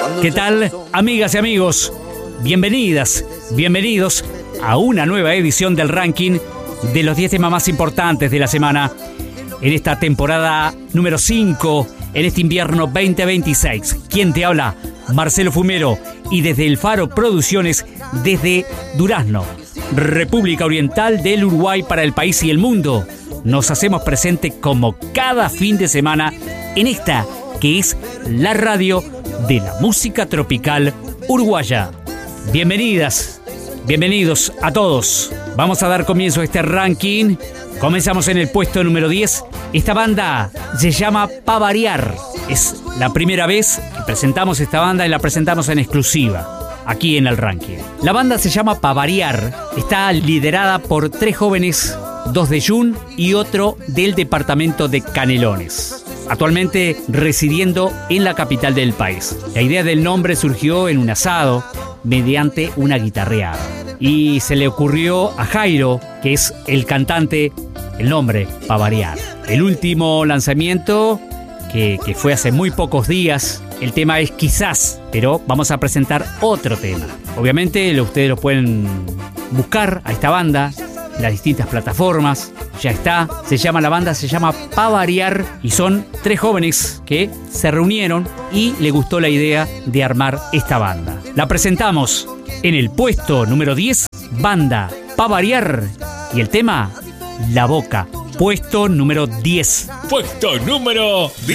¿Qué tal, amigas y amigos? Bienvenidas, bienvenidos a una nueva edición del ranking de los 10 temas más importantes de la semana en esta temporada número 5, en este invierno 2026. ¿Quién te habla? Marcelo Fumero, y desde El Faro Producciones, desde Durazno, República Oriental del Uruguay, para el país y el mundo, nos hacemos presente como cada fin de semana en esta que es la radio de la música tropical uruguaya. Bienvenidas, bienvenidos a todos. Vamos a dar comienzo a este ranking. Comenzamos en el puesto número 10. Esta banda se llama Pa' Variar. Es la primera vez que presentamos esta banda y la presentamos en exclusiva aquí en el ranking. La banda se llama Pa' Variar. Está liderada por 3 jóvenes, 2 de Jun y otro del departamento de Canelones, actualmente residiendo en la capital del país. La idea del nombre surgió en un asado mediante una guitarreada y se le ocurrió a Jairo, que es el cantante, el nombre Pa' Variar. El último lanzamiento, que fue hace muy pocos días, el tema es Quizás, pero vamos a presentar otro tema. Obviamente ustedes lo pueden buscar a esta banda en las distintas plataformas. Ya está, la banda se llama Pa' Variar y son 3 jóvenes que se reunieron y le gustó la idea de armar esta banda. La presentamos en el puesto número 10, banda Pa' Variar, y el tema La Boca, puesto número 10. Puesto número 10.